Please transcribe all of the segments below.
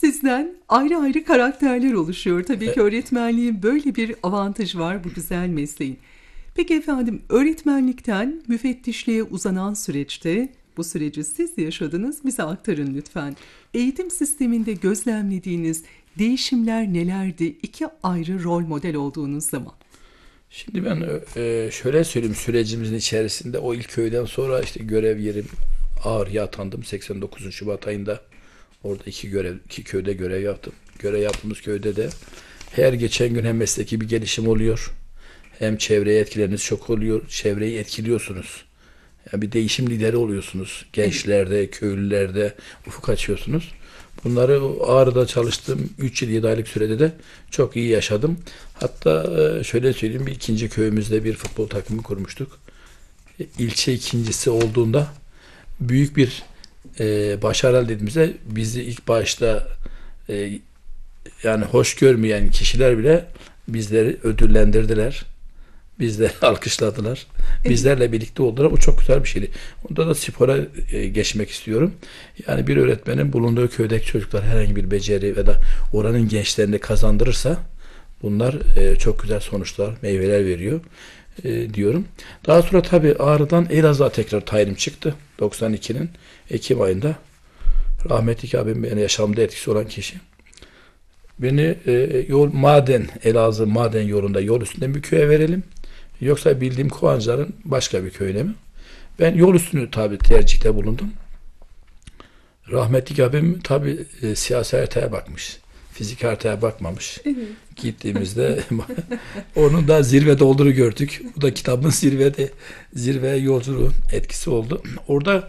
Sizden ayrı ayrı karakterler oluşuyor. Tabii ki öğretmenliğin böyle bir avantajı var bu güzel mesleğin. Peki efendim, öğretmenlikten müfettişliğe uzanan süreçte, bu süreci siz yaşadınız, bize aktarın lütfen. Eğitim sisteminde gözlemlediğiniz değişimler nelerdi iki ayrı rol model olduğunuz zaman? Şimdi ben şöyle söyleyeyim, sürecimizin içerisinde o ilk köyden sonra işte görev yerim Ağrı'ya atandım 89 Şubat ayında. Orada iki köyde görev yaptım. Görev yaptığımız köyde de her geçen gün hem mesleki bir gelişim oluyor, hem çevreye etkileriniz çok oluyor. Çevreyi etkiliyorsunuz. Yani bir değişim lideri oluyorsunuz. Gençlerde, köylülerde ufuk açıyorsunuz. Bunları Ağrı'da çalıştığım 3 yıl 7 aylık sürede de çok iyi yaşadım. Hatta şöyle söyleyeyim, bir ikinci köyümüzde bir futbol takımı kurmuştuk. İlçe ikincisi olduğunda büyük bir başarı elde ettiğimizde bizi ilk başta yani hoş görmeyen kişiler bile bizleri ödüllendirdiler. Bizleri alkışladılar. Bizlerle birlikte oldular. O çok güzel bir şeydi. Onda da spora geçmek istiyorum. Yani bir öğretmenin bulunduğu köydeki çocuklar herhangi bir beceri ve da oranın gençlerini kazandırırsa bunlar çok güzel sonuçlar, meyveler veriyor diyorum. Daha sonra tabii Ağrı'dan Elazığ'a tekrar tayinim çıktı. 92'nin Ekim ayında. Rahmetli abim benim yaşamda etkisi olan kişi. Beni Elazığ maden yolunda yol üstünde bir köye verelim. Yoksa bildiğim Kovancılar'ın başka bir köyüne mi? Ben yol üstünü tabii tercihte bulundum. Rahmetli abim tabii siyasi haritaya bakmış. Fizik haritaya bakmamış. Evet. Gittiğimizde onun da zirvede olduğunu gördük. Bu da kitabın zirveye yolculuğun etkisi oldu. Orada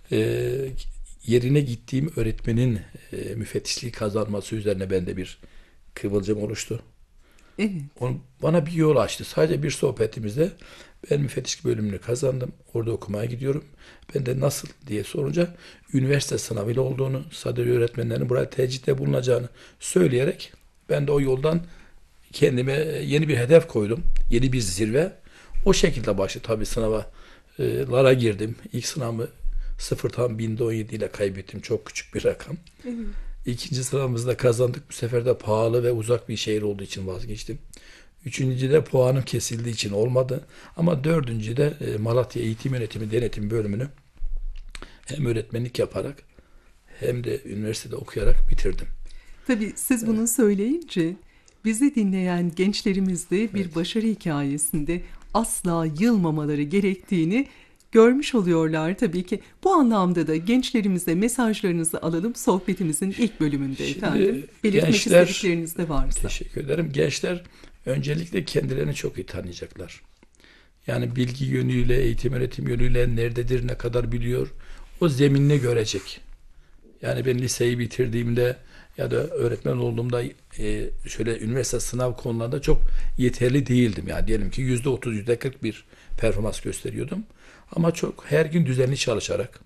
yerine gittiğim öğretmenin müfettişliği kazanması üzerine bende bir kıvılcım oluştu. Evet. Bana bir yol açtı. Sadece bir sohbetimizde ben müfettişlik bölümünü kazandım. Orada okumaya gidiyorum. Ben de nasıl diye sorunca üniversite sınavıyla olduğunu, sadece öğretmenlerin buraya tercihte bulunacağını söyleyerek ben de o yoldan kendime yeni bir hedef koydum. Yeni bir zirve. O şekilde başladı. Tabii sınavlara girdim. İlk sınavı 0 binde 17 ile kaybettim. Çok küçük bir rakam. Evet. İkinci sınavımızda kazandık. Bu sefer de pahalı ve uzak bir şehir olduğu için vazgeçtim. Üçüncüde puanım kesildiği için olmadı. Ama dördüncüde Malatya Eğitim Yönetimi Denetim bölümünü hem öğretmenlik yaparak hem de üniversitede okuyarak bitirdim. Tabii siz bunu söyleyince bizi dinleyen gençlerimiz de bir Evet. başarı hikayesinde asla yılmamaları gerektiğini görmüş oluyorlar tabii ki. Bu anlamda da gençlerimize mesajlarınızı alalım sohbetimizin ilk bölümünde efendim. Belirtmek Gençler, istedikleriniz de varsa. teşekkür ederim. Gençler öncelikle kendilerini çok iyi tanıyacaklar. Yani bilgi yönüyle, eğitim öğretim yönüyle nerededir, ne kadar biliyor, o zeminini görecek. Yani ben liseyi bitirdiğimde ya da öğretmen olduğumda şöyle üniversite sınav konularında çok yeterli değildim. Yani diyelim ki %30, %40 bir performans gösteriyordum. Ama çok her gün düzenli çalışarak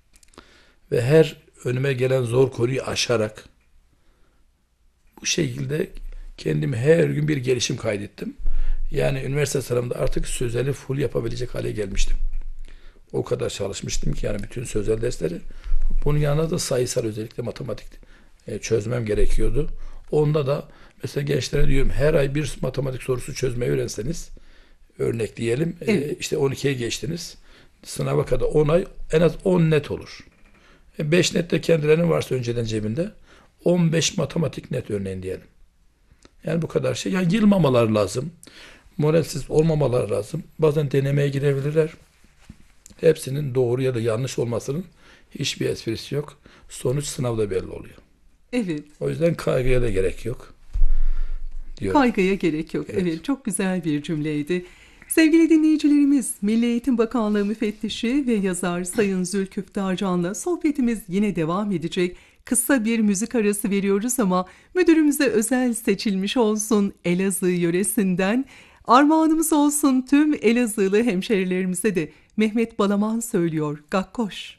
ve her önüme gelen zor konuyu aşarak bu şekilde kendimi her gün bir gelişim kaydettim. Yani üniversite sınavında artık sözeli full yapabilecek hale gelmiştim. O kadar çalışmıştım ki yani bütün sözel dersleri. Bunun yanında da sayısal, özellikle matematik çözmem gerekiyordu. Onda da mesela gençlere diyorum, her ay bir matematik sorusu çözmeyi öğrenseniz, örnek diyelim Evet. işte 12'ye geçtiniz. Sınava kadar 10 ay en az 10 net olur. 5 net de kendilerinin varsa önceden cebinde 15 matematik net örneğin diyelim. Yani bu kadar şey. Yani yılmamalar lazım. Moralsiz olmamalar lazım. Bazen denemeye girebilirler. Hepsinin doğru ya da yanlış olmasının hiçbir esprisi yok. Sonuç sınavda belli oluyor. Evet. O yüzden kaygıya da gerek yok diyorum. Kaygıya gerek yok. Evet. Evet, çok güzel bir cümleydi. Sevgili dinleyicilerimiz, Milli Eğitim Bakanlığı müfettişi ve yazar Sayın Zülküf Darcan'la sohbetimiz yine devam edecek. Kısa bir müzik arası veriyoruz ama müdürümüze özel seçilmiş olsun Elazığ yöresinden. Armağanımız olsun tüm Elazığlı hemşerilerimize de. Mehmet Balaman söylüyor, Gakkoş.